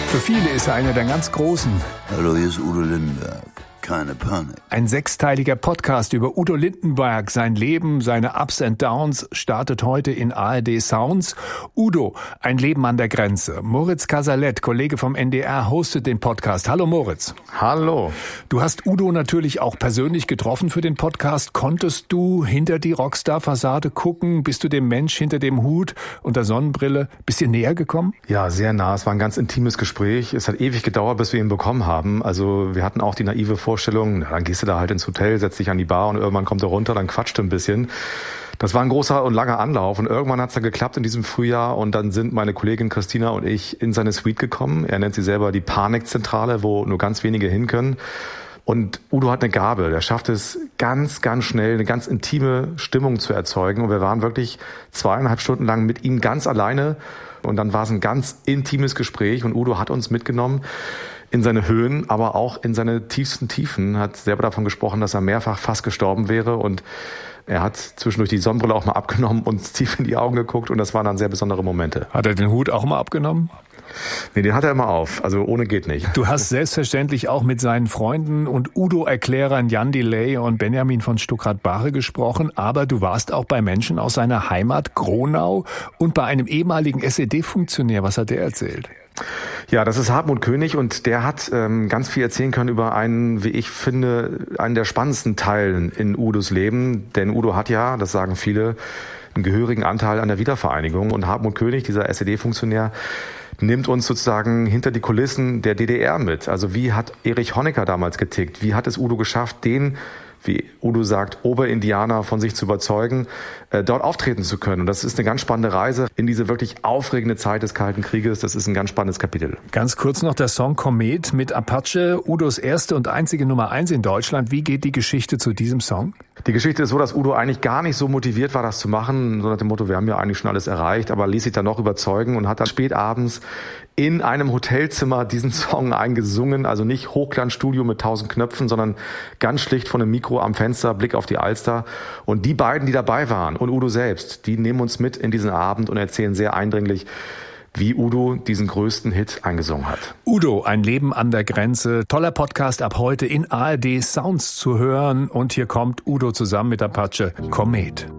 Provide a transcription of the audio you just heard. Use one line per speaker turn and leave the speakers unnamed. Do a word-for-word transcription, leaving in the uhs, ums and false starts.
Für viele ist er einer der ganz Großen.
Hallo, hier ist Udo Lindenberg. Keine Panik.
Ein sechsteiliger Podcast über Udo Lindenberg, sein Leben, seine Ups and Downs, startet heute in A R D Sounds. Udo, ein Leben an der Grenze. Moritz Casalet, Kollege vom N D R, hostet den Podcast. Hallo Moritz.
Hallo.
Du hast Udo natürlich auch persönlich getroffen für den Podcast. Konntest du hinter die Rockstar-Fassade gucken? Bist du dem Mensch hinter dem Hut und der Sonnenbrille, bist du näher gekommen?
Ja, sehr nah. Es war ein ganz intimes Gespräch. Es hat ewig gedauert, bis wir ihn bekommen haben. Also wir hatten auch die naive Vorstellung, na, dann gehst du da halt ins Hotel, setzt dich an die Bar und irgendwann kommt er runter, dann quatscht er ein bisschen. Das war ein großer und langer Anlauf und irgendwann hat es dann geklappt in diesem Frühjahr und dann sind meine Kollegin Christina und ich in seine Suite gekommen. Er nennt sie selber die Panikzentrale, wo nur ganz wenige hin können. Und Udo hat eine Gabe, der schafft es ganz, ganz schnell, eine ganz intime Stimmung zu erzeugen. Und wir waren wirklich zweieinhalb Stunden lang mit ihm ganz alleine. Und dann war es ein ganz intimes Gespräch und Udo hat uns mitgenommen in seine Höhen, aber auch in seine tiefsten Tiefen, hat selber davon gesprochen, dass er mehrfach fast gestorben wäre und er hat zwischendurch die Sonnenbrille auch mal abgenommen, uns tief in die Augen geguckt und das waren dann sehr besondere Momente.
Hat er den Hut auch mal abgenommen?
Nee, den hat er immer auf, also ohne geht nicht.
Du hast selbstverständlich auch mit seinen Freunden und Udo-Erklärern Jan Delay und Benjamin von Stuckrad-Barre gesprochen, aber du warst auch bei Menschen aus seiner Heimat Gronau und bei einem ehemaligen S E D-Funktionär. Was hat der erzählt?
Ja, das ist Hartmut König und der hat ähm, ganz viel erzählen können über einen, wie ich finde, einen der spannendsten Teilen in Udos Leben. Denn Udo hat ja, das sagen viele, einen gehörigen Anteil an der Wiedervereinigung. Und Hartmut König, dieser S E D-Funktionär, nimmt uns sozusagen hinter die Kulissen der D D R mit. Also wie hat Erich Honecker damals getickt? Wie hat es Udo geschafft, den, wie Udo sagt, Oberindianer von sich zu überzeugen, äh, dort auftreten zu können. Und das ist eine ganz spannende Reise in diese wirklich aufregende Zeit des Kalten Krieges. Das ist ein ganz spannendes Kapitel.
Ganz kurz noch der Song Komet mit Apache, Udos erste und einzige Nummer eins in Deutschland. Wie geht die Geschichte zu diesem Song?
Die Geschichte ist so, dass Udo eigentlich gar nicht so motiviert war, das zu machen, so nach dem Motto, wir haben ja eigentlich schon alles erreicht, aber ließ sich dann noch überzeugen und hat dann spät abends in einem Hotelzimmer diesen Song eingesungen, also nicht Hochglanzstudio mit tausend Knöpfen, sondern ganz schlicht von einem Mikro am Fenster, Blick auf die Alster. Und die beiden, die dabei waren und Udo selbst, die nehmen uns mit in diesen Abend und erzählen sehr eindringlich, wie Udo diesen größten Hit eingesungen hat.
Udo, ein Leben an der Grenze. Toller Podcast ab heute in A R D Sounds zu hören. Und hier kommt Udo zusammen mit Apache, Komet.